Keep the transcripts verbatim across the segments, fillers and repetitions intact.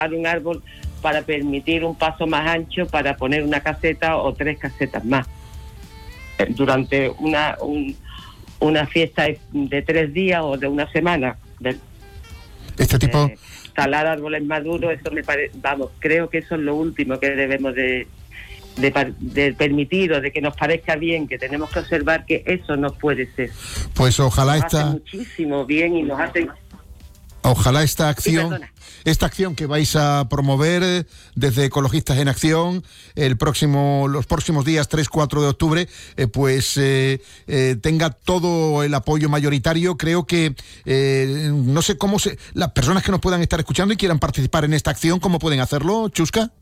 un árbol para permitir un paso más ancho para poner una caseta o tres casetas más. Durante una un, una fiesta de tres días o de una semana. ¿Ves? Este tipo... Eh, talar árboles maduros, eso me parece, vamos, creo que eso es lo último que debemos de, de, de permitir, o de que nos parezca bien, que tenemos que observar que eso no puede ser. Pues ojalá nos esta... hace muchísimo bien y nos hace... Ojalá esta acción, sí, esta acción que vais a promover desde Ecologistas en Acción el próximo, los próximos días tres cuatro de octubre, eh, pues eh, eh, tenga todo el apoyo mayoritario. Creo que eh, no sé cómo se, las personas que nos puedan estar escuchando y quieran participar en esta acción, ¿cómo pueden hacerlo, Chusca?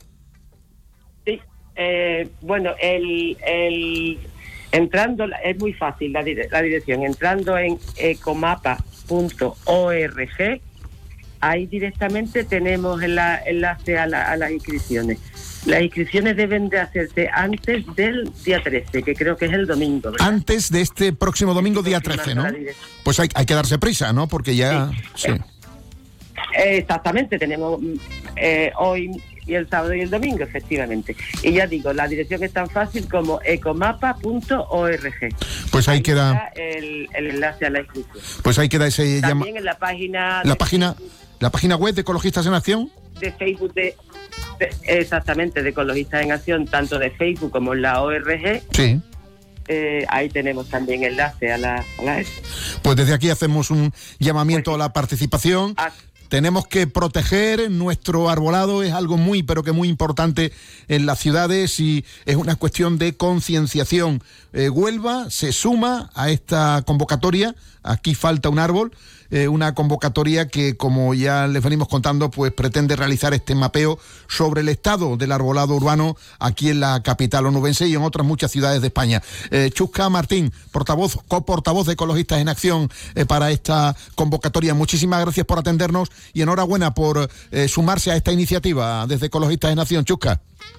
Sí, eh, bueno, el, el entrando es muy fácil la, la dirección, entrando en ecomapa punto org, ahí directamente tenemos el enlace a, la, a las inscripciones. Las inscripciones deben de hacerse antes del día trece, que creo que es el domingo, ¿verdad? Antes de este próximo domingo, día trece, ¿no? Pues hay, hay que darse prisa, ¿no? Porque ya... Sí. Sí. Exactamente, tenemos eh, hoy y el sábado y el domingo, efectivamente. Y ya digo, la dirección es tan fácil como ecomapa punto org. Pues ahí, ahí queda el, el enlace a la inscripción. Pues ahí queda ese También llama... en la página... La página, la página web de Ecologistas en Acción. De Facebook, de, de, exactamente, de Ecologistas en Acción, tanto de Facebook como en la O R G. Sí. Eh, ahí tenemos también enlace a la, a la... Pues desde aquí hacemos un llamamiento pues, a la participación. A... Tenemos que proteger nuestro arbolado, es algo muy, pero que muy importante en las ciudades y es una cuestión de concienciación. Eh, Huelva se suma a esta convocatoria, aquí falta un árbol, eh, una convocatoria que, como ya les venimos contando, pues pretende realizar este mapeo sobre el estado del arbolado urbano aquí en la capital onubense y en otras muchas ciudades de España. Eh, Chusca Martín, portavoz, coportavoz de Ecologistas en Acción eh, para esta convocatoria. Muchísimas gracias por atendernos y enhorabuena por eh, sumarse a esta iniciativa desde Ecologistas en Acción. Chusca.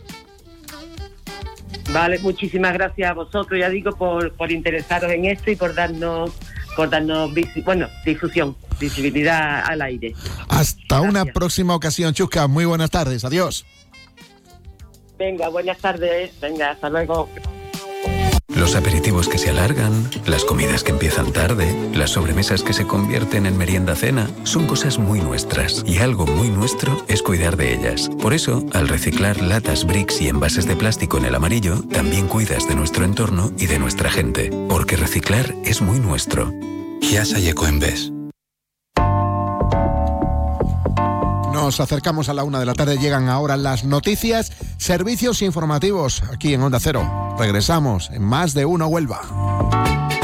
Vale, muchísimas gracias a vosotros, ya digo, por, por interesaros en esto y por darnos, por darnos visi- bueno, difusión, visibilidad al aire. Hasta gracias. Una próxima ocasión, Chusca. Muy buenas tardes. Adiós. Venga, buenas tardes. Venga, hasta luego. Los aperitivos que se alargan, las comidas que empiezan tarde, las sobremesas que se convierten en merienda-cena, son cosas muy nuestras y algo muy nuestro es cuidar de ellas. Por eso, al reciclar latas, bricks y envases de plástico en el amarillo, también cuidas de nuestro entorno y de nuestra gente. Porque reciclar es muy nuestro. Hiasa y Ecoembes. Nos acercamos a la una de la tarde, llegan ahora las noticias, servicios informativos aquí en Onda Cero. Regresamos en Más de Uno Huelva.